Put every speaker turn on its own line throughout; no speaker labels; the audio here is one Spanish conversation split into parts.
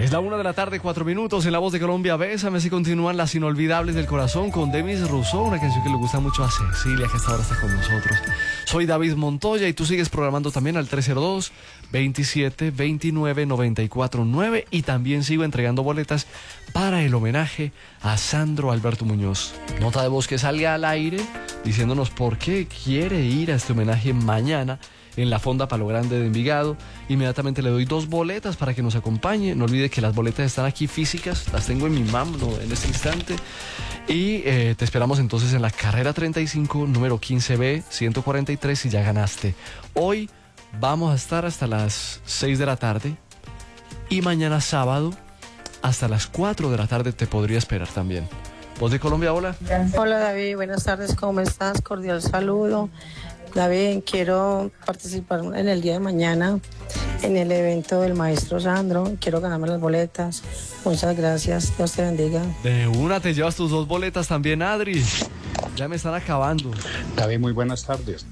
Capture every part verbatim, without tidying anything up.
Es la una de la tarde, cuatro minutos. En La Voz de Colombia, Bésame. Así continúan las inolvidables del corazón con Demis Rousseau, una canción que le gusta mucho a Cecilia, que hasta ahora está con nosotros. Soy David Montoya y tú sigues programando también al tres cero dos, veintisiete, veintinueve, noventa y cuatro nueve, y también sigo entregando boletas para el homenaje a Sandro Alberto Muñoz. Nota de voz que salga al aire diciéndonos por qué quiere ir a este homenaje mañana en la Fonda Palo Grande de Envigado. Inmediatamente le doy dos boletas para que nos acompañe. No olvide que las boletas están aquí físicas, las tengo en mi mano en este instante. Y eh, te esperamos entonces en la carrera treinta y cinco, número quince B, ciento cuarenta y tres, si ya ganaste. Hoy vamos a estar hasta las seis de la tarde y mañana sábado hasta las cuatro de la tarde te podría esperar también. Voz de Colombia, hola.
Hola David, buenas tardes, ¿cómo estás? Cordial saludo. David, quiero participar en el día de mañana en el evento del maestro Sandro. Quiero ganarme las boletas. Muchas gracias, Dios te bendiga.
De una te llevas tus dos boletas también, Adri. Ya me están acabando.
David, muy buenas tardes.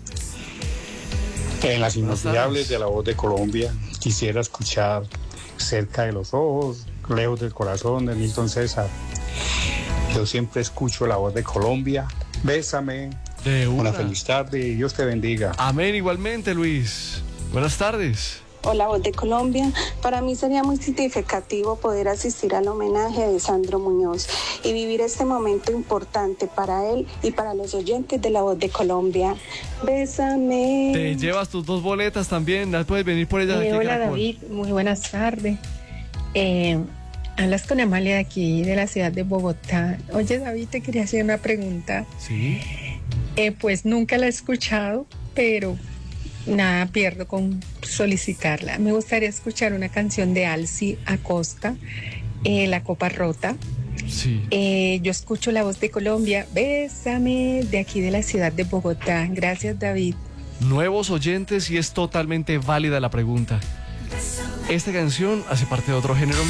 En las inolvidables de La Voz de Colombia quisiera escuchar Cerca de los Ojos, Lejos del Corazón de Milton César. Yo siempre escucho La Voz de Colombia. Bésame.
De una.
Una feliz tarde y Dios te bendiga.
Amén, igualmente, Luis. Buenas tardes.
Hola, Voz de Colombia. Para mí sería muy significativo poder asistir al homenaje de Sandro Muñoz y vivir este momento importante para él y para los oyentes de La Voz de Colombia. Bésame.
Te llevas tus dos boletas también. Puedes venir por ellas.
Eh,
aquí,
hola,
Caracol.
David. Muy buenas tardes. Eh, hablas con Amalia de aquí, de la ciudad de Bogotá. Oye, David, te quería hacer una pregunta.
Sí.
Eh, pues nunca la he escuchado, pero nada pierdo con solicitarla. Me gustaría escuchar una canción de Alci Acosta, eh, La Copa Rota.
Sí.
Eh, yo escucho La Voz de Colombia. Bésame, de aquí de la ciudad de Bogotá. Gracias, David.
Nuevos oyentes y es totalmente válida la pregunta. Esta canción hace parte de otro género musical.